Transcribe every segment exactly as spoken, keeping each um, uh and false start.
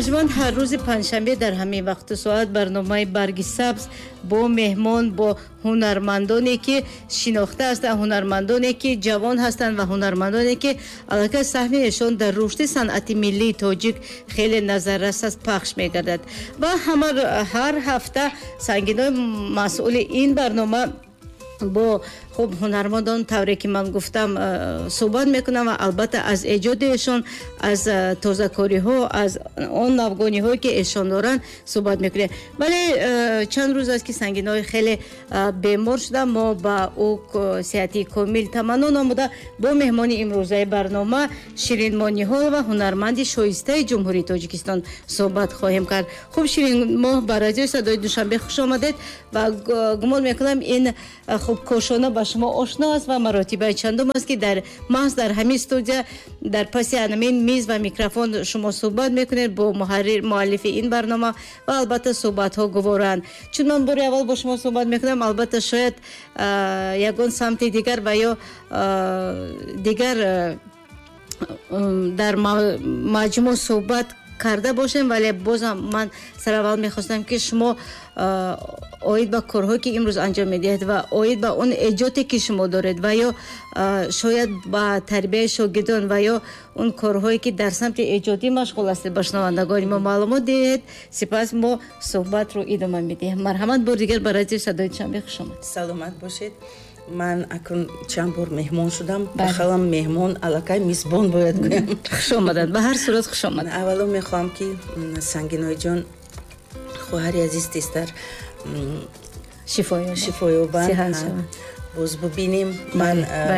тамошобинон, ҳар рӯзи панҷшанбе дар ҳамин вақту соат барномаи барги сабз бо меҳмон, бо ҳунармандоне ки шинохта ҳастанд, ҳунармандоне ки ҷавон ҳастанд ва ҳунармандоне ки аллакай саҳмиашон дар рушди санъати миллии тоҷик хеле назаррас аст, пахш мегардад. Ва ҳамар ҳар ҳафта сангинои масъули ин барнома бо хуб ҳунармандон тавре ки ман гуфтам суҳбат мекунам ва албатта аз эҷодиашон, аз тозакориҳо, аз он навгониҳое ки эшон доранд суҳбат мекунем. вале чанд рӯз аст ки сангинои хеле бемор шуда, мо ба ӯ сеҳати комил таманно намуда бо меҳмони имрӯзаи барнома Ширин Мониҳол ва ҳунарманди шоистаи ҷумҳурии Тоҷикистон суҳбат хоҳем кард. хуб Ширин, мо ба радиои Садои Душанбе хуш омадед ва гумон мекунам ин хуб кошона ба шумо ошно аст ва маротибаи чандум аст ки дар маҳз дар ҳамин студия дар паси анамин миз ва микрофон шумо суҳбат мекунед бо муҳаррир муаллифи ин барнома ва албатта суҳбатҳо гуворанд. Чун ман бори аввал бо шумо суҳбат мекунам, албатта шояд ягон самти дигар ва ё дигар дар маҷмӯъ суҳбат карда бошем, вале бозам ман сараввал мехостам ки шумо оид ба корҳое ки имрӯз анҷом медиҳед ва оид ба он эҷоде ки шумо доред ва ё шояд ба тарбияи шогирдон ва ё он корҳое ки дар самти эҷодӣ машғул астед ба шунавандагони мо маълумот диҳед. Сипас мо суҳбатро идома медиҳем. марҳамат, бор дигар ба радиои Садои Душанбе хуш омад. Саломат бошед. Ман акун чанд бор меҳмон шудам. Бахалам меҳмон аллакай мизбон бояд гӯям. Хуш омаданд. Ба ҳар сурат хуш омад. аввало мехоҳам ки Сангиноиҷон хоҳари азиз тезтар шифоёбанд боз бубинем. Ман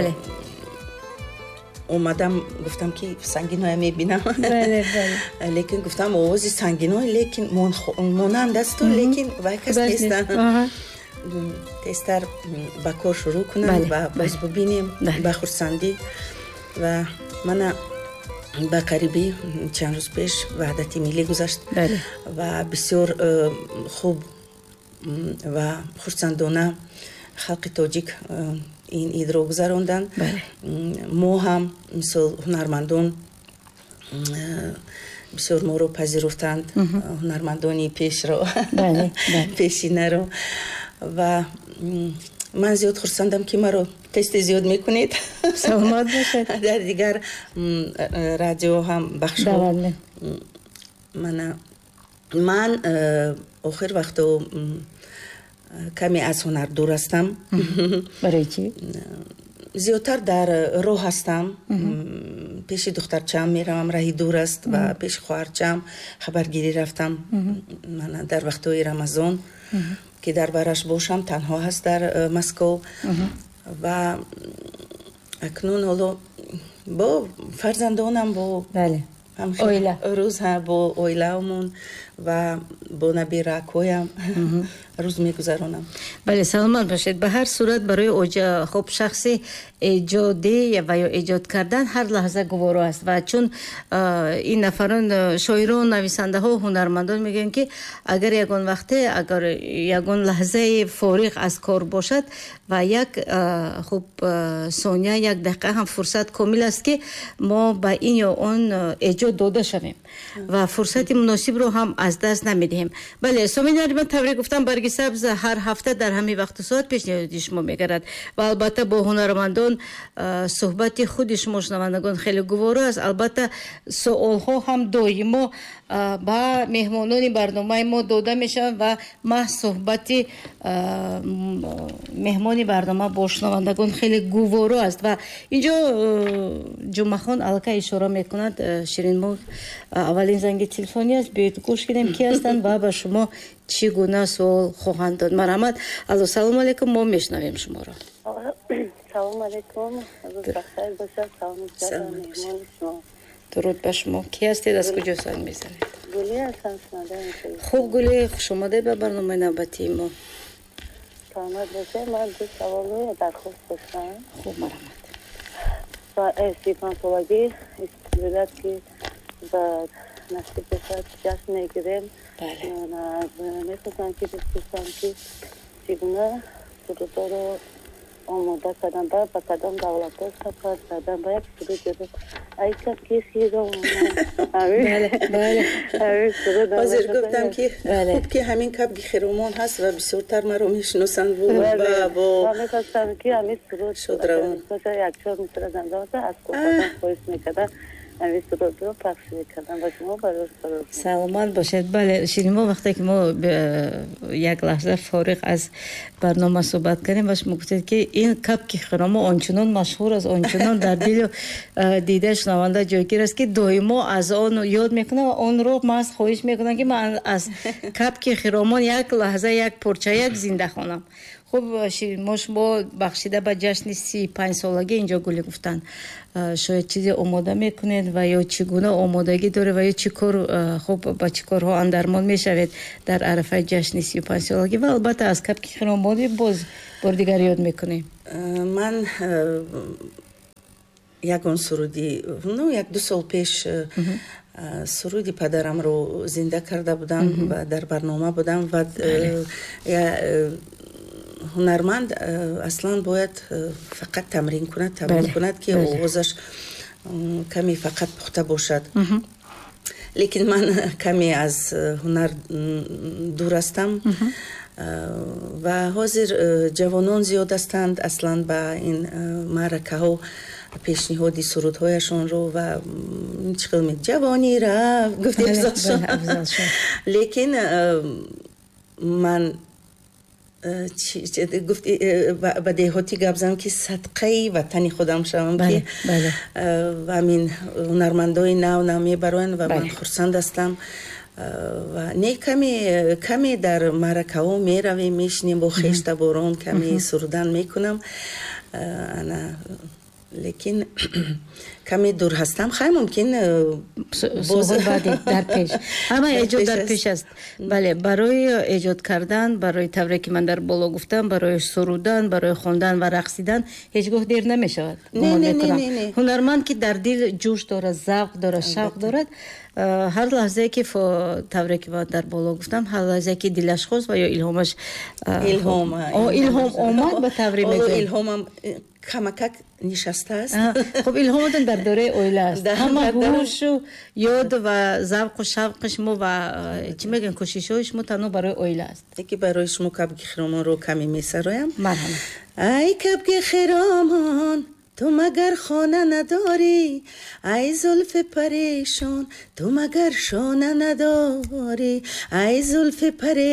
омадам гуфтам ки Сангиноя мебинам, лекин гуфтам овози Сангиной лекин монанд асту, лекин вай кас нестанд. тезтар ба кор шурӯъ кунам ва боз бубинем ба хурсандӣ. Ва мана ба қариби чанд рӯз пеш ваҳдати миллӣ гузашт ва бисёр хуб ва хурсандона халқи тоҷик ин идро гузаронданд. мо ҳам мисол ҳунармандон бисёр моро пазируфтанд, ҳунармандони пешро, пешинаро. ва ман зиёд хурсандам ки маро тез тез ёд мекунед. Саломат бошед. дар дигар радио ҳам бахшҳо мана ман охир вақто каме аз ҳунар дур ҳастам. барои чӣ? зиёдтар дар роҳ ҳастам. пеши духтарчаам меравам, раҳи дур аст, ва пеши хоҳарчаам хабаргирӣ рафтам. мана дар вақтҳои рамазон ки дар бараш бошам, танҳо ҳаст дар Москов. ва акнун ҳоло бо фарзандонам, бо оила рӯз бо оилаамон ва бо набиракоям рӯз мегузаронам. бале, саломат бошед. ба ҳар сурат барои хуб шахси эҷодӣ ва ё эҷод кардан ҳар лаҳза гуворо аст ва чун ин нафарон шоирон, нависандаҳо, ҳунармандон мегӯянд ки агар ягон вақте агар ягон лаҳзаи фориғ аз кор бошад ва як хуб сония, як дақиқа ҳам фурсат комил аст ки мо ба ин ё он эҷод дода шавем ва фурсати муносибро ҳам аз даст намедиҳем. бале, соминари ман тавре гуфтам, барги сабз ҳар ҳафта дар ҳамин вақту соат пешниҳоди шумо мегардад ва албатта бо ҳунармандон суҳбати худи шумо шунавандагон хеле гуворо аст. албатта суолҳо ҳам доимо ба меҳмонони барномаи мо дода мешаванд ва маҳз суҳбати меҳмони барнома бо шунавандагон хеле гуворо аст. ва инҷо ҷумъахон аллакай ишора мекунад. Ширин, мо аввалин занги телефони аст, биёед гӯш кунем ки ҳастанд ва ба шумо чӣ гуна суол хоҳанд дод. марҳамат. алло, салому алайкум, мо мешнавем шуморо. салому алайкум. рӯз бахайр бошад. саломи меҳмони шумо. дуруд ба шумо. ки ҳастед? аз куҷо сон мезанед? гулӣ ҳастам. шунавандаи хуб, гулӣ, хуш омадед ба барномаи навбатии мо. саломат бошед. ман ду саволу дархост доштам. хуб, марҳамат. ба سی پنج سالگی استعداد که با نصیب باشد جشن میگیریم. بله. میخواستم که بپرسم که چگونه سرودها رو آماده کردن با با کدام دولت ها سفر کردن با یک سرود جدید ای کبک خیرام بله بله حاضر گفتم که خوب که همین کبک خیرامان هست و بسیارتر مرا میشناسند و با همه خواستم که همین سرود شد روان یک چهار میتره زنده هست از کوفتن خواهش میکردن همین سرود رو پخش میکردن و شما برای سرود سلامت باشد. بله شیرین ما وقتی که ما یک لحظه فارغ از برنامه صحبت کردیم باش میگفتید که این کبک خرما آنچنان مشهور است آنچنان در دل دیده شنونده جایگیر است که دائما از آن یاد میکنه و آن رو من از خواهش میکنم که من از کبک خرما یک لحظه یک پرچه یک زنده خوانم. خب شیرین ما شما بخشیده به جشن سی و پنج سالگی اینجا گلی گفتن شاید چیزی آماده میکنید و یا چگونه آمادگی داره و یا چی کار خب با چی کارها اندرمان میشوید در عرفه جشن سی و پنج سالگی و البته از کبک خرمادی باز بار دیگر یاد میکنیم. من یگان سرودی نو یک دو سال پیش سرودی پدرم رو زنده کرده بودم و در برنامه بودم و هنرمند اصلا باید فقط تمرین کند تمرین کند که آوازش کمی فقط پخته باشد. لیکن من کمی از هنر دور هستم و حاضر جوانان زیاد هستند اصلا با این معرکه ها پیشنهادی سرودهایشان رو و چقدر می جوانی را گفتی افضل شد. لیکن من گفتی به دهاتی گفت که صدقه وطنی خودم شوم که و همین هنرمندای نو نو میبرن و من خرسند هستم و نه کمی کمی در معرکه ها میرویم میشنیم با خشت باران کمی سرودن میکنم انا لیکن کمی دور هستم خیلی ممکن باز بعدی در پیش اما ایجاد در پیش است. بله برای ایجاد کردن برای طوری که من در بالا گفتم برای سرودن برای خواندن و رقصیدن هیچگاه دیر نمی شود. نه نه نه نه هنرمند که در دل جوش دارد ذوق دارد شوق دارد هر لحظه که طوری که من در بالا گفتم هر لحظه که دلش خواست و یا الهامش الهام الهام آمد به طوری میگه الهامم کمکک نشسته است. خب الهامتون در دوره اویله است. همه هوش و یاد و ذوق و شوق شما و چی میگن کوشش‌های شما تنها برای اویله است. یکی برای شما کبک خرامان رو کمی میسرایم. مرحبا. ای کبک خرامان تو مگر خانه نداری ای زلف پریشان تو مگر شانه نداری ای زلف پریشان